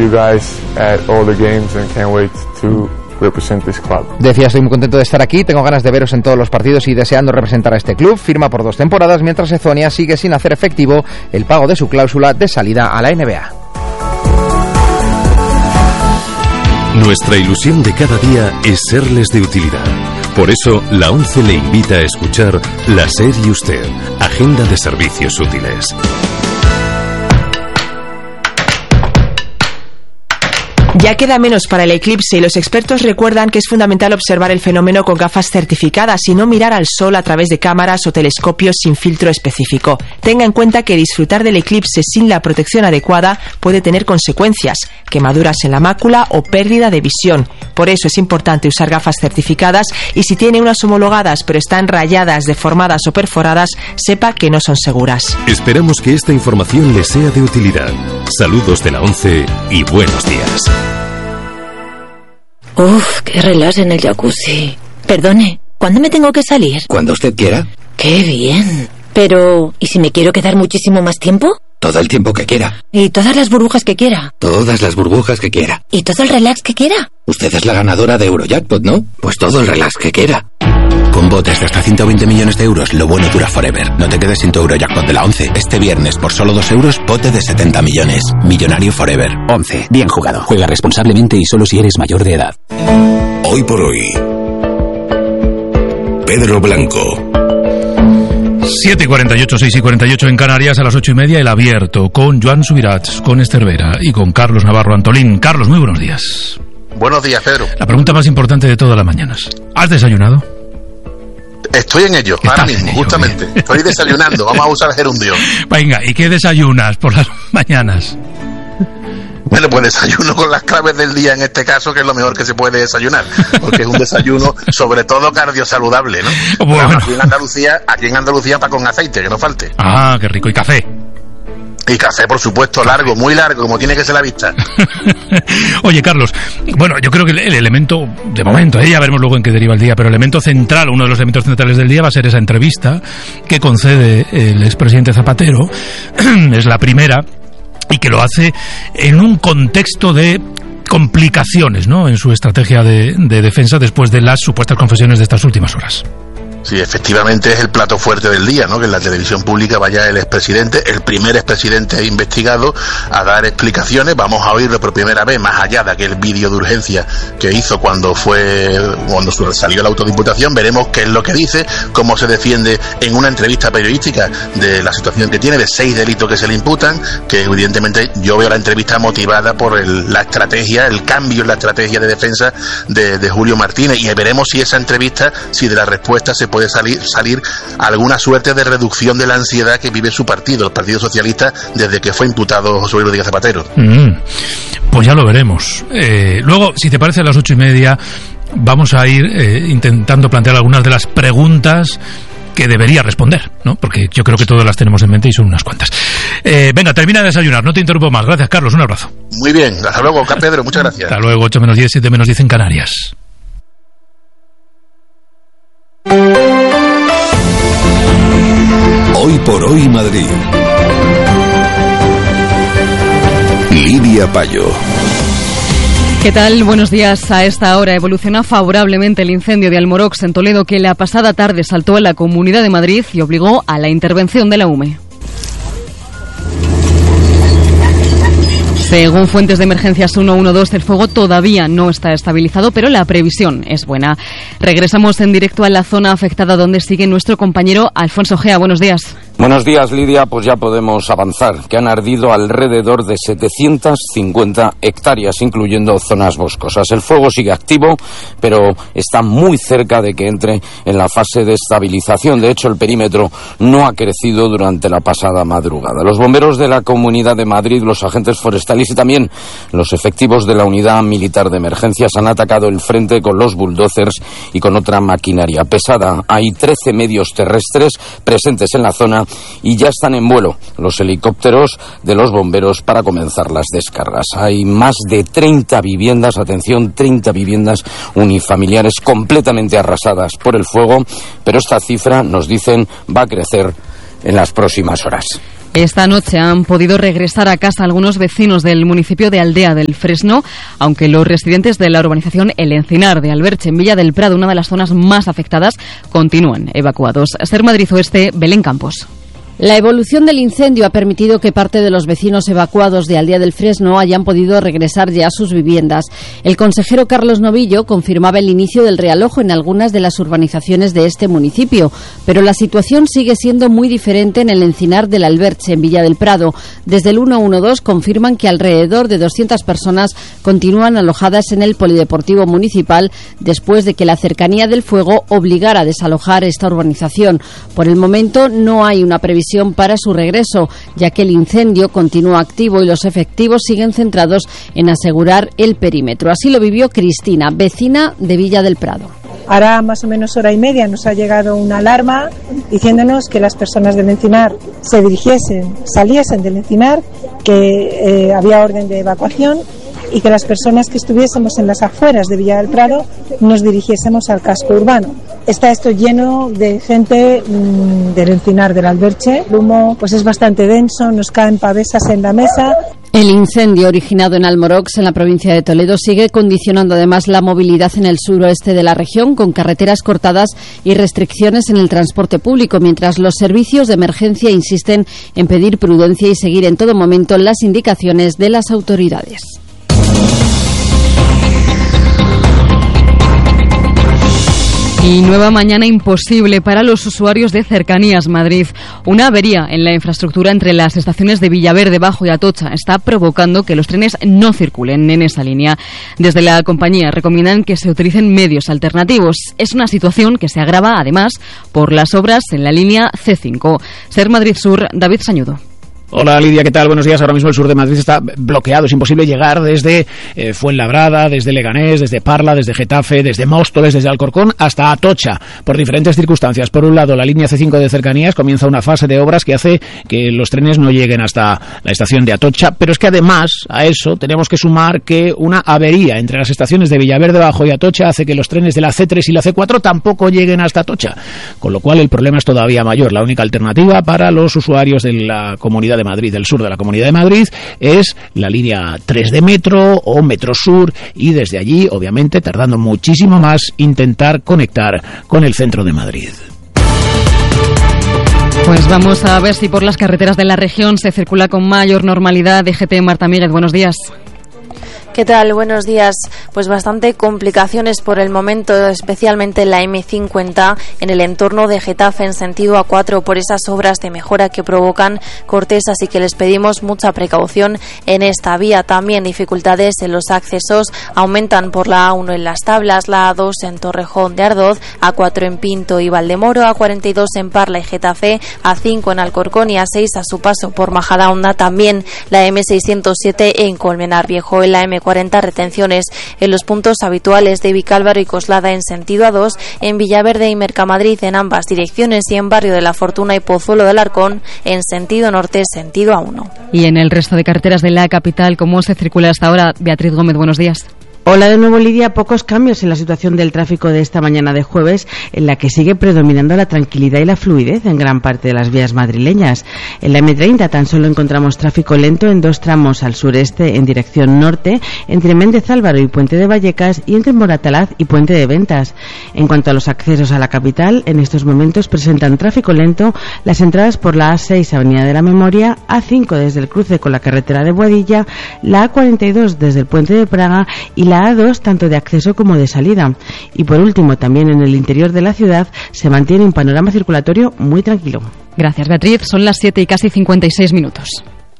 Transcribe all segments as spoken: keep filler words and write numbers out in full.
you guys at all the games and can't wait to represent this club. Decía, estoy muy contento de estar aquí, tengo ganas de veros en todos los partidos y deseando representar a este club. Firma por dos temporadas, mientras Hezonja sigue sin hacer efectivo el pago de su cláusula de salida a la N B A. Nuestra ilusión de cada día es serles de utilidad. Por eso, la ONCE le invita a escuchar La SER y Usted, Agenda de Servicios Útiles. Ya queda menos para el eclipse y los expertos recuerdan que es fundamental observar el fenómeno con gafas certificadas y no mirar al sol a través de cámaras o telescopios sin filtro específico. Tenga en cuenta que disfrutar del eclipse sin la protección adecuada puede tener consecuencias, quemaduras en la mácula o pérdida de visión. Por eso es importante usar gafas certificadas y si tiene unas homologadas pero están rayadas, deformadas o perforadas, sepa que no son seguras. Esperamos que esta información le sea de utilidad. Saludos de la ONCE y buenos días. Uf, qué relax en el jacuzzi. Perdone, ¿cuándo me tengo que salir? Cuando usted quiera. ¡Qué bien! Pero, ¿y si me quiero quedar muchísimo más tiempo? Todo el tiempo que quiera. ¿Y todas las burbujas que quiera? Todas las burbujas que quiera. ¿Y todo el relax que quiera? Usted es la ganadora de Eurojackpot, ¿no? Pues todo el relax que quiera. Con botes de hasta ciento veinte millones de euros, lo bueno dura forever. No te quedes sin tu Eurojackpot de la ONCE. Este viernes, por solo dos euros, bote de setenta millones. Millonario forever. ONCE. Bien jugado. Juega responsablemente y solo si eres mayor de edad. Hoy por hoy, Pedro Blanco. siete y cuarenta y ocho, seis y cuarenta y ocho en Canarias, a las ocho y media, El Abierto, con Joan Subirats, con Esther Vera y con Carlos Navarro Antolín. Carlos, muy buenos días. Buenos días, Pedro. La pregunta más importante de todas las mañanas. ¿Has desayunado? Estoy en ello, ahora mismo, ello, justamente. Bien. Estoy desayunando, vamos a usar gerundio. Venga, ¿y qué desayunas por las mañanas? Bueno, pues desayuno con las claves del día en este caso, que es lo mejor que se puede desayunar, porque es un desayuno sobre todo cardiosaludable, ¿no? Bueno. Aquí en Andalucía, aquí en Andalucía para con aceite, que no falte. Ah, qué rico, y café. Y café, por supuesto, largo, muy largo, como tiene que ser la vista. Oye, Carlos, bueno, yo creo que el elemento, de momento, ¿eh? Ya veremos luego en qué deriva el día, pero el elemento central, uno de los elementos centrales del día va a ser esa entrevista que concede el expresidente Zapatero. Es la primera, y que lo hace en un contexto de complicaciones, ¿no?, en su estrategia de, de defensa después de las supuestas confesiones de estas últimas horas. Sí, efectivamente es el plato fuerte del día, ¿no? Que en la televisión pública vaya el expresidente, el primer expresidente investigado, a dar explicaciones. Vamos a oírlo por primera vez, más allá de aquel vídeo de urgencia que hizo cuando fue cuando salió la autodiputación. Veremos qué es lo que dice, cómo se defiende en una entrevista periodística de la situación que tiene, de seis delitos que se le imputan, que evidentemente yo veo la entrevista motivada por el, la estrategia, el cambio en la estrategia de defensa de, de Julio Martínez, y veremos si esa entrevista, si de la respuesta se puede puede salir, salir alguna suerte de reducción de la ansiedad que vive su partido, el Partido Socialista, desde que fue imputado José Luis Rodríguez Zapatero. Mm, pues ya lo veremos. Eh, luego, si te parece, a las ocho y media vamos a ir eh, intentando plantear algunas de las preguntas que debería responder, ¿no? Porque yo creo que todas las tenemos en mente y son unas cuantas. Eh, venga, termina de desayunar, no te interrumpo más. Gracias, Carlos, un abrazo. Muy bien, hasta luego, Pedro, muchas gracias. Hasta luego, ocho menos diez, siete menos diez en Canarias. Hoy por hoy Madrid. Lidia Payo. ¿Qué tal? Buenos días. A esta hora evoluciona favorablemente el incendio de Almorox en Toledo, que la pasada tarde saltó a la Comunidad de Madrid y obligó a la intervención de la U M E. Según fuentes de emergencias ciento doce, el fuego todavía no está estabilizado, pero la previsión es buena. Regresamos en directo a la zona afectada, donde sigue nuestro compañero Alfonso Gea. Buenos días. Buenos días, Lidia. Pues ya podemos avanzar, que han ardido alrededor de setecientas cincuenta hectáreas, incluyendo zonas boscosas. El fuego sigue activo, pero está muy cerca de que entre en la fase de estabilización. De hecho, el perímetro no ha crecido durante la pasada madrugada. Los bomberos de la Comunidad de Madrid, los agentes forestales y también los efectivos de la Unidad Militar de Emergencias han atacado el frente con los bulldozers y con otra maquinaria pesada. Hay trece medios terrestres presentes en la zona y ya están en vuelo los helicópteros de los bomberos para comenzar las descargas. Hay más de treinta viviendas, atención, treinta viviendas unifamiliares completamente arrasadas por el fuego, pero esta cifra, nos dicen, va a crecer en las próximas horas. Esta noche han podido regresar a casa algunos vecinos del municipio de Aldea del Fresno, aunque los residentes de la urbanización El Encinar de Alberche, en Villa del Prado, una de las zonas más afectadas, continúan evacuados. Ser Madrid Oeste, Belén Campos. La evolución del incendio ha permitido que parte de los vecinos evacuados de Aldea del Fresno hayan podido regresar ya a sus viviendas. El consejero Carlos Novillo confirmaba el inicio del realojo en algunas de las urbanizaciones de este municipio, pero la situación sigue siendo muy diferente en el Encinar del Alberche, en Villa del Prado. Desde el ciento doce confirman que alrededor de doscientas personas continúan alojadas en el polideportivo municipal después de que la cercanía del fuego obligara a desalojar esta urbanización. Por el momento no hay una previsión para su regreso, ya que el incendio continúa activo y los efectivos siguen centrados en asegurar el perímetro. Así lo vivió Cristina, vecina de Villa del Prado. Ahora más o menos hora y media nos ha llegado una alarma diciéndonos que las personas del Encinar se dirigiesen, saliesen del Encinar, que eh, había orden de evacuación y que las personas que estuviésemos en las afueras de Villa del Prado nos dirigiésemos al casco urbano. Está esto lleno de gente mmm, del Encinar del Alberche. El humo pues es bastante denso, nos caen pavesas en la mesa. El incendio originado en Almorox, en la provincia de Toledo, sigue condicionando además la movilidad en el suroeste de la región, con carreteras cortadas y restricciones en el transporte público, mientras los servicios de emergencia insisten en pedir prudencia y seguir en todo momento las indicaciones de las autoridades. Y nueva mañana imposible para los usuarios de Cercanías Madrid. Una avería en la infraestructura entre las estaciones de Villaverde Bajo y Atocha está provocando que los trenes no circulen en esa línea. Desde la compañía recomiendan que se utilicen medios alternativos. Es una situación que se agrava, además, por las obras en la línea ce cinco. Ser Madrid Sur, David Sañudo. Hola Lidia, ¿qué tal? Buenos días. Ahora mismo el sur de Madrid está bloqueado, es imposible llegar desde eh, Fuenlabrada, desde Leganés, desde Parla, desde Getafe, desde Móstoles, desde Alcorcón hasta Atocha, por diferentes circunstancias. Por un lado, la línea ce cinco de Cercanías comienza una fase de obras que hace que los trenes no lleguen hasta la estación de Atocha, pero es que además a eso tenemos que sumar que una avería entre las estaciones de Villaverde Bajo y Atocha hace que los trenes de la ce tres y la ce cuatro tampoco lleguen hasta Atocha, con lo cual el problema es todavía mayor. La única alternativa para los usuarios de la Comunidad de Madrid, del sur de la Comunidad de Madrid, es la línea tres de metro o Metro Sur, y desde allí, obviamente, tardando muchísimo más, intentar conectar con el centro de Madrid. Pues vamos a ver si por las carreteras de la región se circula con mayor normalidad. D G T, Marta Míguez, buenos días. ¿Qué tal? Buenos días. Pues bastante complicaciones por el momento, especialmente en la eme cincuenta, en el entorno de Getafe en sentido a cuatro, por esas obras de mejora que provocan cortes, así que les pedimos mucha precaución en esta vía. También dificultades en los accesos, aumentan por la a uno en Las Tablas, la a dos en Torrejón de Ardoz, a cuatro en Pinto y Valdemoro, a cuarenta y dos en Parla y Getafe, a cinco en Alcorcón y a seis a su paso por Majadahonda. También la eme seiscientos siete en Colmenar Viejo. En la eme cuarenta, retenciones en los puntos habituales de Vicálvaro y Coslada en sentido a dos, en Villaverde y Mercamadrid en ambas direcciones, y en Barrio de la Fortuna y Pozuelo del Arcón en sentido norte, sentido a uno. Y en el resto de carreteras de la capital, ¿cómo se circula hasta ahora? Beatriz Gómez, buenos días. Hola de nuevo, Lidia. Pocos cambios en la situación del tráfico de esta mañana de jueves, en la que sigue predominando la tranquilidad y la fluidez en gran parte de las vías madrileñas. En la eme treinta tan solo encontramos tráfico lento en dos tramos al sureste en dirección norte, entre Méndez Álvaro y Puente de Vallecas, y entre Moratalaz y Puente de Ventas. En cuanto a los accesos a la capital, en estos momentos presentan tráfico lento las entradas por la a seis, Avenida de la Memoria, a cinco desde el cruce con la carretera de Boadilla, la a cuarenta y dos desde el Puente de Praga y la a dos tanto de acceso como de salida. Y por último, también en el interior de la ciudad se mantiene un panorama circulatorio muy tranquilo. Gracias, Beatriz. Son las siete y casi cincuenta y seis minutos.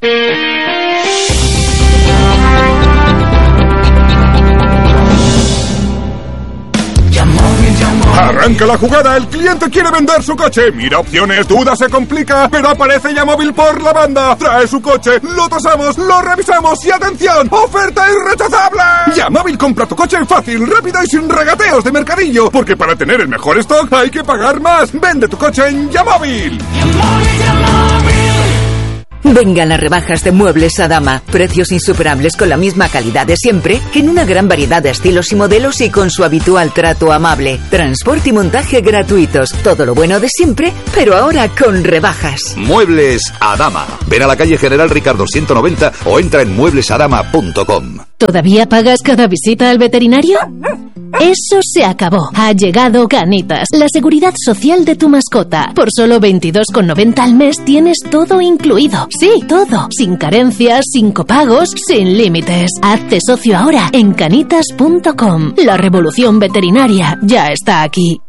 Arranca la jugada, el cliente quiere vender su coche. Mira opciones, duda, se complica, pero aparece Yamóvil por la banda. Trae su coche, lo tasamos, lo revisamos y ¡atención! ¡Oferta irrechazable! Yamóvil compra tu coche fácil, rápido y sin regateos de mercadillo, porque para tener el mejor stock hay que pagar más. Vende tu coche en Yamóvil. Vengan las rebajas de Muebles Adama. Precios insuperables con la misma calidad de siempre, en una gran variedad de estilos y modelos y con su habitual trato amable. Transporte y montaje gratuitos. Todo lo bueno de siempre, pero ahora con rebajas. Muebles Adama. Ven a la calle General Ricardo ciento noventa o entra en muebles adama punto com. ¿Todavía pagas cada visita al veterinario? Eso se acabó. Ha llegado Canitas, la seguridad social de tu mascota. Por solo veintidós con noventa al mes tienes todo incluido. Sí, todo. Sin carencias, sin copagos, sin límites. Hazte socio ahora en canitas punto com. La revolución veterinaria ya está aquí.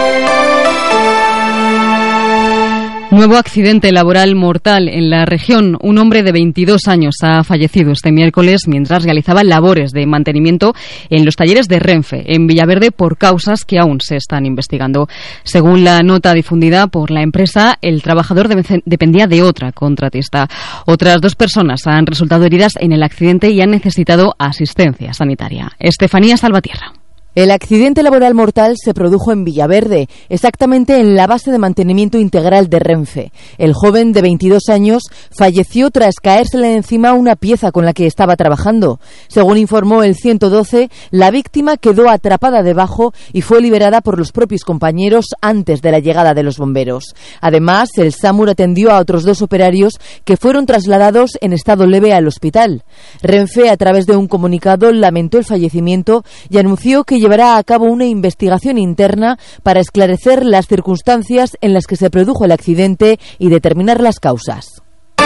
Nuevo accidente laboral mortal en la región. Un hombre de veintidós años ha fallecido este miércoles mientras realizaba labores de mantenimiento en los talleres de Renfe, en Villaverde, por causas que aún se están investigando. Según la nota difundida por la empresa, el trabajador de- dependía de otra contratista. Otras dos personas han resultado heridas en el accidente y han necesitado asistencia sanitaria. Estefanía Salvatierra. El accidente laboral mortal se produjo en Villaverde, exactamente en la base de mantenimiento integral de Renfe. El joven de veintidós años falleció tras caérsele encima una pieza con la que estaba trabajando. Según informó el ciento doce, la víctima quedó atrapada debajo y fue liberada por los propios compañeros antes de la llegada de los bomberos. Además, el SAMUR atendió a otros dos operarios que fueron trasladados en estado leve al hospital. Renfe, a través de un comunicado, lamentó el fallecimiento y anunció que llevará a cabo una investigación interna para esclarecer las circunstancias en las que se produjo el accidente y determinar las causas.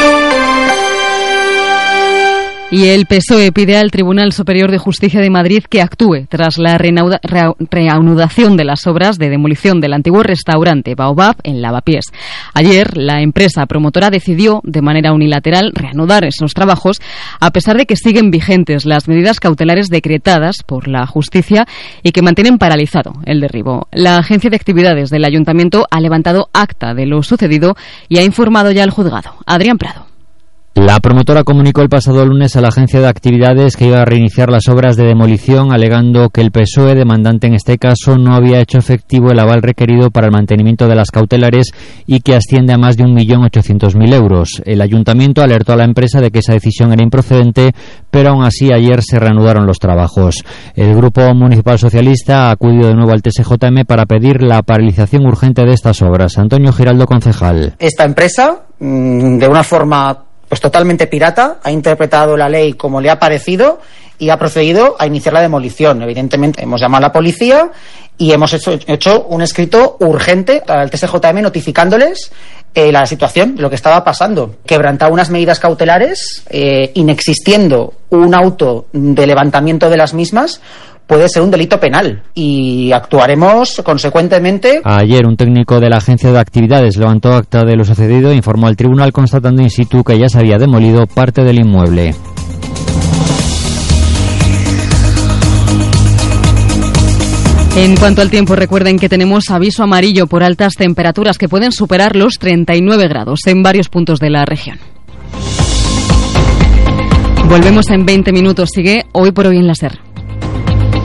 Y el P S O E pide al Tribunal Superior de Justicia de Madrid que actúe tras la reanuda, rea, reanudación de las obras de demolición del antiguo restaurante Baobab en Lavapiés. Ayer, la empresa promotora decidió de manera unilateral reanudar esos trabajos, a pesar de que siguen vigentes las medidas cautelares decretadas por la justicia y que mantienen paralizado el derribo. La Agencia de Actividades del Ayuntamiento ha levantado acta de lo sucedido y ha informado ya al juzgado. Adrián Prado. La promotora comunicó el pasado lunes a la Agencia de Actividades que iba a reiniciar las obras de demolición, alegando que el P S O E, demandante en este caso, no había hecho efectivo el aval requerido para el mantenimiento de las cautelares y que asciende a más de un millón ochocientos mil euros. El ayuntamiento alertó a la empresa de que esa decisión era improcedente, pero aún así ayer se reanudaron los trabajos. El Grupo Municipal Socialista ha acudido de nuevo al T S J M para pedir la paralización urgente de estas obras. Antonio Giraldo, concejal. Esta empresa, de una forma pues totalmente pirata, ha interpretado la ley como le ha parecido y ha procedido a iniciar la demolición. Evidentemente, hemos llamado a la policía y hemos hecho, hecho un escrito urgente al T S J M notificándoles eh, la situación, lo que estaba pasando. Quebrantaba unas medidas cautelares, eh, inexistiendo un auto de levantamiento de las mismas, puede ser un delito penal y actuaremos consecuentemente. Ayer un técnico de la Agencia de Actividades levantó acta de lo sucedido e informó al tribunal constatando in situ que ya se había demolido parte del inmueble. En cuanto al tiempo, recuerden que tenemos aviso amarillo por altas temperaturas que pueden superar los treinta y nueve grados en varios puntos de la región. Volvemos en veinte minutos. Sigue Hoy por Hoy en la SER.